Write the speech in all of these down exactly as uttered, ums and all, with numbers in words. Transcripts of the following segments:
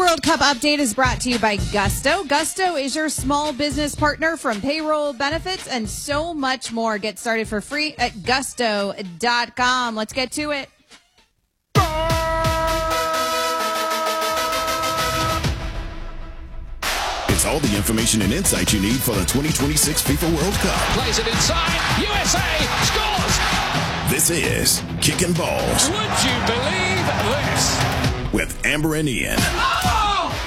World Cup update is brought to you by Gusto. Gusto is your small business partner from payroll, benefits, and so much more. Get started for free at gusto dot com. Let's get to it. It's all the information and insight you need for the twenty twenty-six FIFA World Cup. Plays it inside. U S A scores. This is Kicking Balls. Would you believe this? With Amber and Ian. Oh!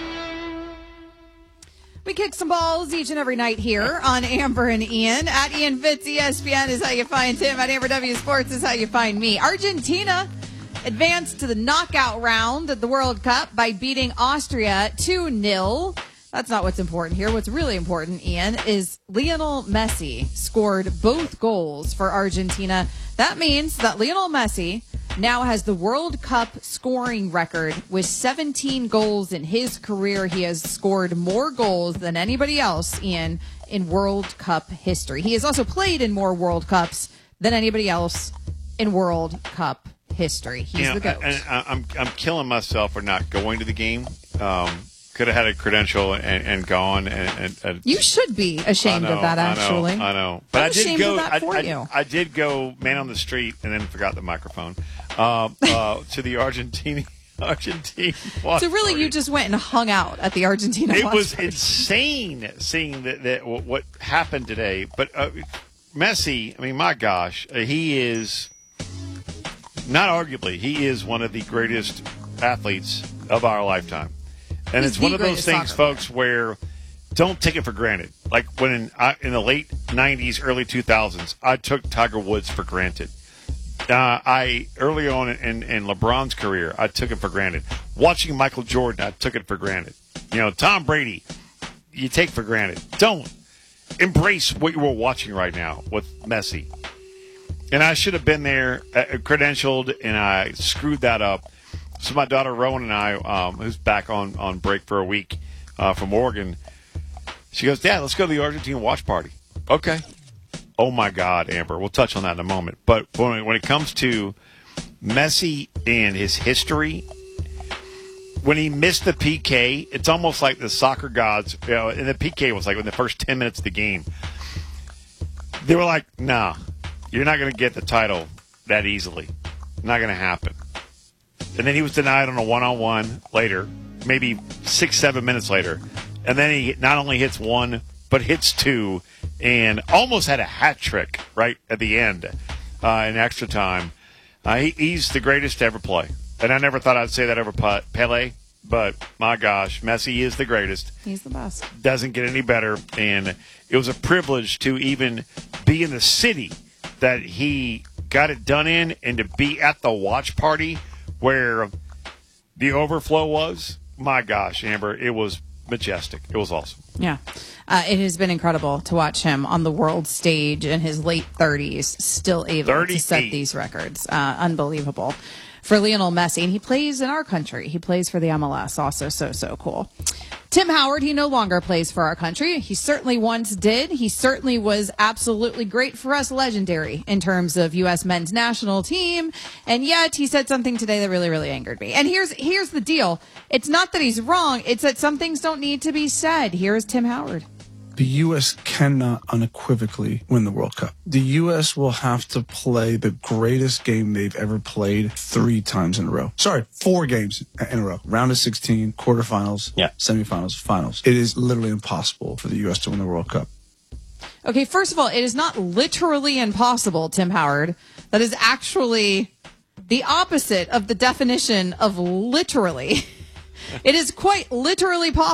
We kick some balls each and every night here on Amber and Ian. At Ian Fitz, E S P N is how you find Tim. At Amber W Sports is how you find me. Argentina advanced to the knockout round of the World Cup by beating Austria two nil. That's not what's important here. What's really important, Ian, is Lionel Messi scored both goals for Argentina. That means that Lionel Messi now has the World Cup scoring record with seventeen goals in his career. He has scored more goals than anybody else, Ian, in World Cup history. He has also played in more World Cups than anybody else in World Cup history. He's you know, the GOAT. And I'm I'm killing myself for not going to the game. Um, could have had a credential and, and gone. And, and, and you should be ashamed know, of that, actually. I know, I know. But I'm I did ashamed go. of that I, for I, you. I did go man on the street and then forgot the microphone uh, uh, to the Argentine Argentine. So really, party. you just went and hung out at the Argentina. It watch was party. insane seeing that, that what happened today. But uh, Messi, I mean, my gosh, uh, he is not arguably he is one of the greatest athletes of our lifetime. And He's it's one the of those greatest things, soccer folks, where don't take it for granted. Like when in, I, in the late nineties, early two thousands, I took Tiger Woods for granted. Uh, I early on in, in LeBron's career, I took it for granted. Watching Michael Jordan, I took it for granted. You know, Tom Brady, you take for granted. Don't embrace what you were watching right now with Messi. And I should have been there, uh, credentialed, and I screwed that up. So my daughter Rowan and I, um, who's back on, on break for a week uh, from Oregon, she goes, Dad, let's go to the Argentine watch party. Okay. Oh, my God, Amber. We'll touch on that in a moment. But when, when it comes to Messi and his history, when he missed the P K, it's almost like the soccer gods, you know, and the P K was like in the first ten minutes of the game. They were like, nah, you're not going to get the title that easily. Not going to happen. And then he was denied on a one-on-one later, maybe six, seven minutes later. And then he not only hits one, but hits two, and almost had a hat trick right at the end uh, in extra time. Uh, he, he's the greatest to ever play. And I never thought I'd say that over Pele, but my gosh, Messi is the greatest. He's the best. Doesn't get any better. And it was a privilege to even be in the city that he got it done in and to be at the watch party where the overflow was. My gosh, Amber, it was majestic. It was awesome. Yeah. Uh, it has been incredible to watch him on the world stage in his late thirties, still able to set these records. Uh, unbelievable for Lionel Messi. And he plays in our country. He plays for the M L S. Also so, so cool. Tim Howard, he no longer plays for our country. He certainly once did. He certainly was absolutely great for us, legendary in terms of U S men's national team. And yet he said something today that really, really angered me. And here's here's the deal. It's not that he's wrong. It's that some things don't need to be said. Here's Tim Howard. The U S cannot unequivocally win the World Cup. The U S will have to play the greatest game they've ever played three times in a row. Sorry, four games in a row. Round of sixteen, quarterfinals, yeah. semifinals, finals. It is literally impossible for the U S to win the World Cup. Okay, first of all, it is not literally impossible, Tim Howard. That is actually the opposite of the definition of literally. It is quite literally possible.